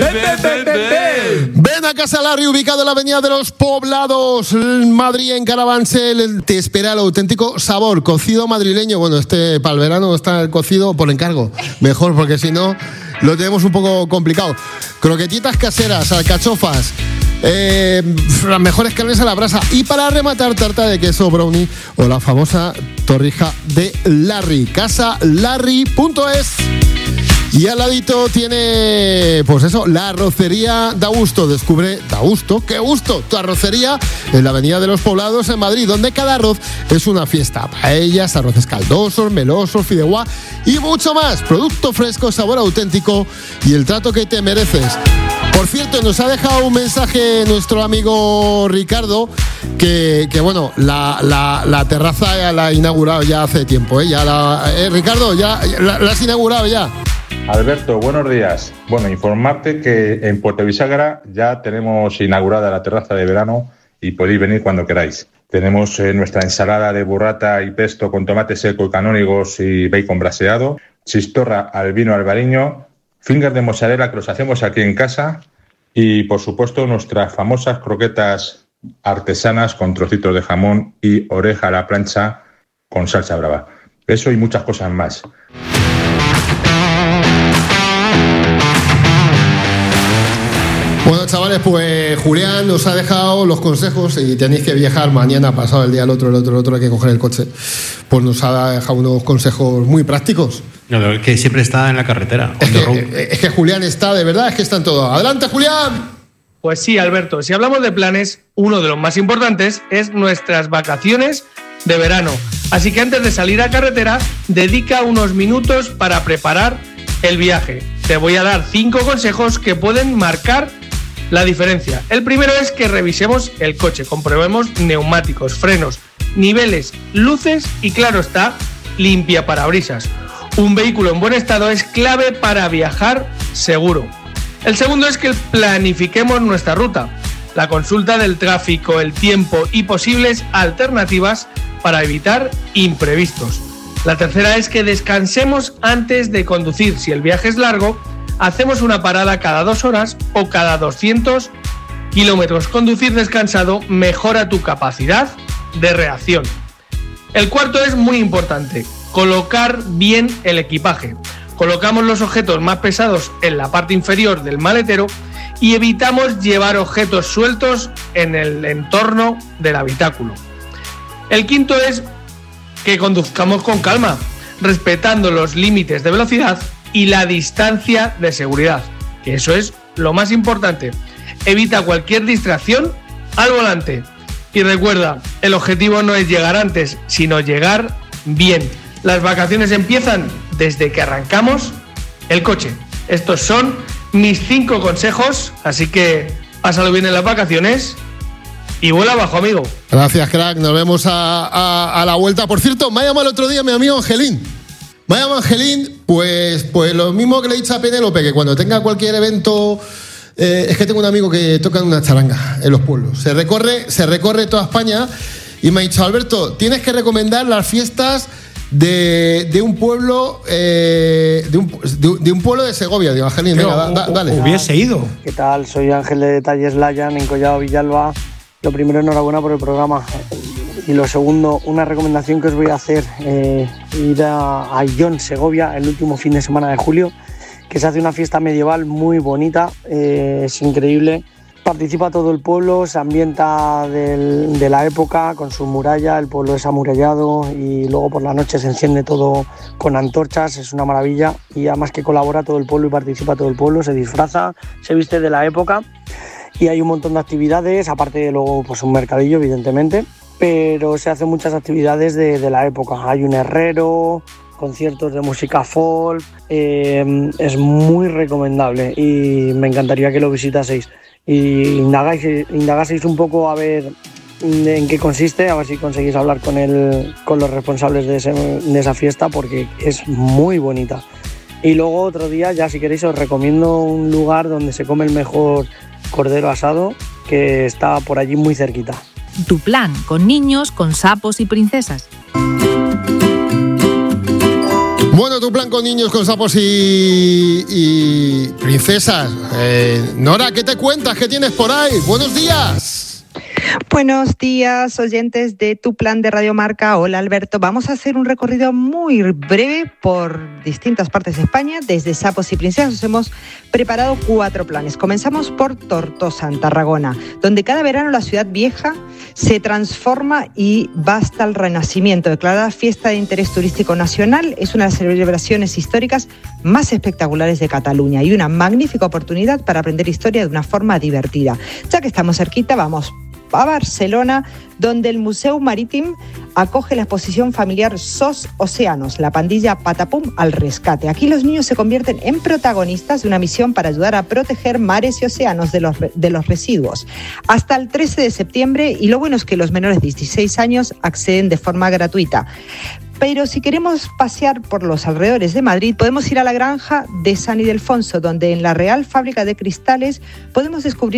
Ven a Casa Larry, ubicado en la Avenida de los Poblados, Madrid, en Carabanchel. Te espera el auténtico sabor, cocido madrileño. Bueno, para el verano está el cocido por encargo. Mejor, porque si no, lo tenemos un poco complicado. Croquetitas caseras, alcachofas, las mejores carnes a la brasa. Y para rematar, tarta de queso brownie o la famosa torrija de Larry. Casalarry.es. Y al ladito tiene, pues eso, la arrocería Da Gusto. Descubre Da Gusto, ¡qué gusto! Tu arrocería en la Avenida de los Poblados en Madrid, donde cada arroz es una fiesta. Paellas, arroces caldosos, melosos, fideuá y mucho más. Producto fresco, sabor auténtico y el trato que te mereces. Por cierto, nos ha dejado un mensaje nuestro amigo Ricardo que bueno, la terraza ya la ha inaugurado ya hace tiempo, ¿eh? Ricardo, ya la has inaugurado ya. Alberto, buenos días. Bueno, informarte que en Puerto Bisagra ya tenemos inaugurada la terraza de verano y podéis venir cuando queráis. Tenemos nuestra ensalada de burrata y pesto con tomate seco y canónigos y bacon braseado, chistorra al vino albariño, fingers de mozzarella que los hacemos aquí en casa y, por supuesto, nuestras famosas croquetas artesanas con trocitos de jamón y oreja a la plancha con salsa brava. Eso y muchas cosas más. Bueno, chavales, pues Julián nos ha dejado los consejos y tenéis que viajar mañana, pasado el día, el otro, hay que coger el coche. Pues nos ha dejado unos consejos muy prácticos. No, es que siempre está en la carretera. Es que Julián está, de verdad, es que está en todo. ¡Adelante, Julián! Pues sí, Alberto, si hablamos de planes, uno de los más importantes es nuestras vacaciones de verano. Así que antes de salir a carretera, dedica unos minutos para preparar el viaje. Te voy a dar 5 consejos que pueden marcar la diferencia. El primero es que revisemos el coche, comprobemos neumáticos, frenos, niveles, luces y, claro está, limpia parabrisas. Un vehículo en buen estado es clave para viajar seguro. El segundo es que planifiquemos nuestra ruta, la consulta del tráfico, el tiempo y posibles alternativas para evitar imprevistos. La tercera es que descansemos antes de conducir. Si el viaje es largo, hacemos una parada cada 2 horas o cada 200 kilómetros. Conducir descansado mejora tu capacidad de reacción. El cuarto es muy importante, colocar bien el equipaje. Colocamos los objetos más pesados en la parte inferior del maletero y evitamos llevar objetos sueltos en el entorno del habitáculo. El quinto es que conduzcamos con calma, respetando los límites de velocidad y la distancia de seguridad, que eso es lo más importante. Evita cualquier distracción al volante. Y recuerda, el objetivo no es llegar antes, sino llegar bien. Las vacaciones empiezan desde que arrancamos el coche. Estos son mis 5 consejos, así que pásalo bien en las vacaciones y vuela abajo, amigo. Gracias, crack. Nos vemos a la vuelta. Por cierto, me ha llamado el otro día mi amigo Angelín. Pues lo mismo que le he dicho a Penélope, que cuando tenga cualquier evento... es que tengo un amigo que toca en una charanga en los pueblos. Se recorre toda España y me ha dicho, Alberto, tienes que recomendar las fiestas de un pueblo de un pueblo de Segovia. Digo, Angelín, venga, dale. Hubiese ido. ¿Qué tal? Soy Ángel de Detalles Layan, en Collado Villalba. Lo primero, enhorabuena por el programa. Y lo segundo, una recomendación que os voy a hacer, ir a Ayllón, Segovia, el último fin de semana de julio, que se hace una fiesta medieval muy bonita, es increíble. Participa todo el pueblo, se ambienta de la época con su muralla, el pueblo es amurallado y luego por la noche se enciende todo con antorchas, es una maravilla y además que colabora todo el pueblo y participa todo el pueblo, se disfraza, se viste de la época y hay un montón de actividades, aparte de luego pues un mercadillo evidentemente, pero se hacen muchas actividades de la época, hay un herrero, conciertos de música folk, es muy recomendable y me encantaría que lo visitaseis y indagaseis un poco a ver en qué consiste, a ver si conseguís hablar con los responsables de esa fiesta porque es muy bonita. Y luego otro día, ya si queréis, os recomiendo un lugar donde se come el mejor cordero asado que está por allí muy cerquita. Tu plan con niños, con sapos y princesas. Bueno, tu plan con niños, con sapos y princesas. Nora, ¿qué te cuentas? ¿Qué tienes por ahí? ¡Buenos días! Buenos días, oyentes de Tu Plan de Radio Marca. Hola, Alberto. Vamos a hacer un recorrido muy breve por distintas partes de España. Desde Sapos y Princesas os hemos preparado 4 planes. Comenzamos por Tortosa, en Tarragona, donde cada verano la ciudad vieja se transforma y va hasta el Renacimiento. Declarada Fiesta de Interés Turístico Nacional, es una de las celebraciones históricas más espectaculares de Cataluña y una magnífica oportunidad para aprender historia de una forma divertida. Ya que estamos cerquita, vamos a Barcelona, donde el Museu Marítim acoge la exposición familiar SOS Océanos, la pandilla Patapum al rescate. Aquí los niños se convierten en protagonistas de una misión para ayudar a proteger mares y océanos de los residuos. Hasta el 13 de septiembre, y lo bueno es que los menores de 16 años acceden de forma gratuita. Pero si queremos pasear por los alrededores de Madrid, podemos ir a la granja de San Ildefonso, donde en la Real Fábrica de Cristales podemos descubrir